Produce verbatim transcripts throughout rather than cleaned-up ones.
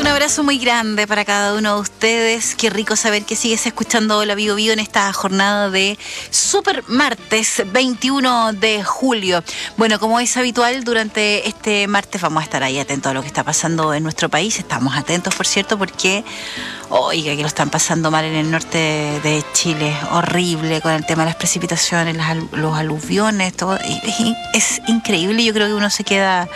Un abrazo muy grande para cada uno de ustedes. Qué rico saber que sigues escuchando Hola Bio Bio en esta jornada de Super Martes veintiuno de julio. Bueno, como es habitual, durante este martes vamos a estar ahí atentos a lo que está pasando en nuestro país. Estamos atentos, por cierto, porque, oiga, que lo están pasando mal en el norte de Chile. Horrible con el tema de las precipitaciones, las, los aluviones, todo. Es increíble. Yo creo que uno se queda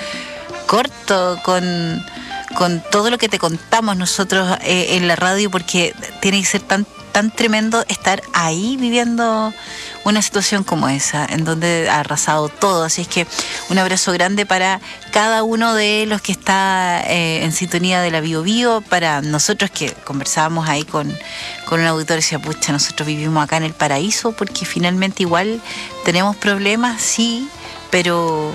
corto con... con todo lo que te contamos nosotros eh, en la radio, porque tiene que ser tan, tan tremendo estar ahí viviendo una situación como esa, en donde ha arrasado todo. Así es que un abrazo grande para cada uno de los que está eh, en sintonía de la Bio Bio, para nosotros que conversábamos ahí con, con un auditor y decía, pucha, nosotros vivimos acá en el paraíso, porque finalmente igual tenemos problemas, sí, pero...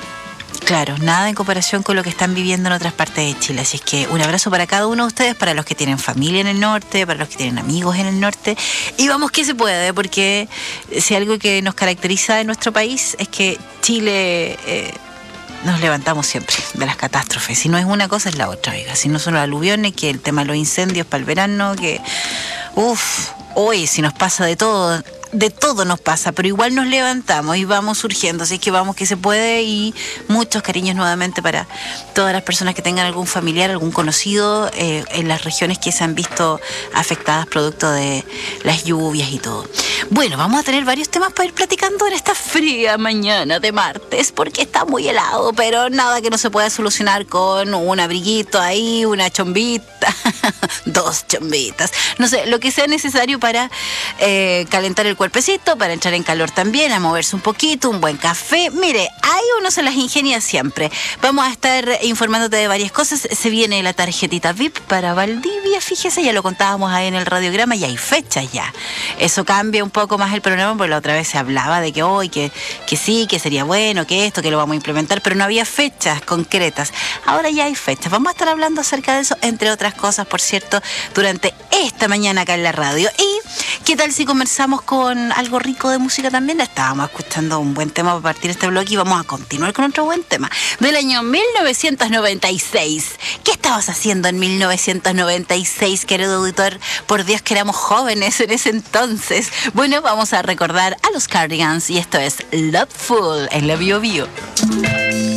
claro, nada en comparación con lo que están viviendo en otras partes de Chile. Así es que un abrazo para cada uno de ustedes, para los que tienen familia en el norte, para los que tienen amigos en el norte. Y vamos que se puede, porque si algo que nos caracteriza en nuestro país es que Chile... Eh, nos levantamos siempre de las catástrofes. Si no es una cosa, es la otra, oiga. Si no son los aluviones, que el tema de los incendios para el verano, que... uff, hoy si nos pasa de todo... de todo nos pasa, pero igual nos levantamos y vamos surgiendo, así que vamos que se puede. Y muchos cariños nuevamente para todas las personas que tengan algún familiar, algún conocido eh, en las regiones que se han visto afectadas producto de las lluvias y todo. Bueno, vamos a tener varios temas para ir platicando en esta fría mañana de martes, porque está muy helado, pero nada que no se pueda solucionar con un abriguito ahí, una chombita, dos chombitas, no sé, lo que sea necesario para eh, calentar el cuerpecito, para entrar en calor también, a moverse un poquito, un buen café. Mire, ahí uno se las ingenia siempre. Vamos a estar informándote de varias cosas. Se viene la tarjetita V I P para Valdivia, fíjese, ya lo contábamos ahí en el radiograma, y hay fechas ya. Eso cambia un poco más el programa, porque la otra vez se hablaba de que hoy, que, que sí, que sería bueno, que esto, que lo vamos a implementar, pero no había fechas concretas. Ahora ya hay fechas. Vamos a estar hablando acerca de eso, entre otras cosas, por cierto, durante esta mañana acá en la radio. Y ¿qué tal si conversamos con algo rico de música también? Estábamos escuchando un buen tema para partir este bloque y vamos a continuar con otro buen tema del año mil novecientos noventa y seis. ¿Qué estabas haciendo en mil novecientos noventa y seis, querido auditor? Por Dios, que éramos jóvenes en ese entonces. Bueno, vamos a recordar a los Cardigans, y esto es Loveful en la Bio Bio.